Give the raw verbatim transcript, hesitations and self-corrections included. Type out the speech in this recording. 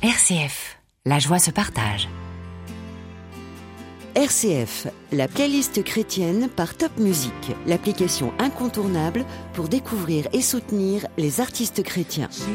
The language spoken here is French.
R C F, la joie se partage. R C F, la playlist chrétienne par Top Music, l'application incontournable pour découvrir et soutenir les artistes chrétiens.